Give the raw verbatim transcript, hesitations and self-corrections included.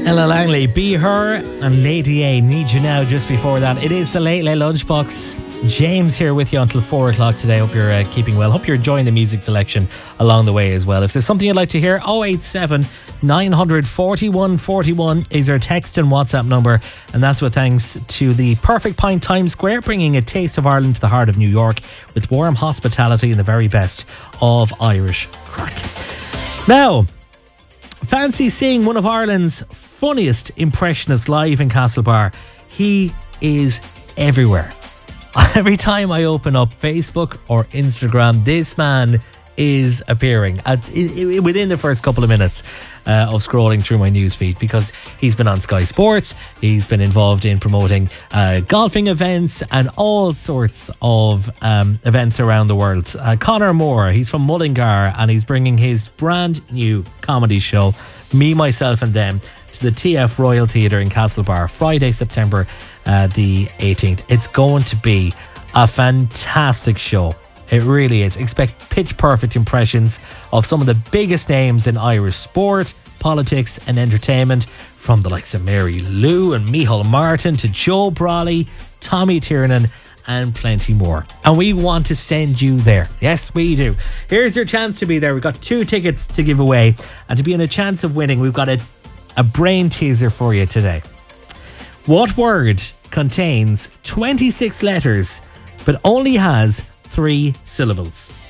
Ella Langley, Be Her, and Lady A, Need You Now. Just before that, it is the Late Late Lunchbox. James here with you until four o'clock today. Hope you're uh, keeping well. Hope you're enjoying the music selection along the way as well. If there's something you'd like to hear, oh eight seven, nine hundred, forty-one forty-one is our text and WhatsApp number. And that's with thanks to the Perfect Pint Times Square, bringing a taste of Ireland to the heart of New York with warm hospitality and the very best of Irish crack. Now, fancy seeing one of Ireland's funniest impressionists live in Castlebar. He is everywhere. Every time I open up Facebook or Instagram, this man is appearing at, I, I, within the first couple of minutes uh, of scrolling through my newsfeed, because he's been on Sky Sports, he's been involved in promoting uh, golfing events and all sorts of um, events around the world. Uh, Conor Moore, he's from Mullingar, and he's bringing his brand new comedy show, Me, Myself and Them, to the T F Royal Theatre in Castlebar, Friday, September uh, the eighteenth. It's going to be a fantastic show. It really is. Expect pitch perfect impressions of some of the biggest names in Irish sport, politics and entertainment, from the likes of Mary Lou and Micheál Martin to Joe Brawley, Tommy Tiernan, and plenty more. And we want to send you there. Yes, we do. Here's your chance to be there. We've got two tickets to give away, and to be in a chance of winning, we've got a, a brain teaser for you today. What word contains twenty-six letters but only has three syllables?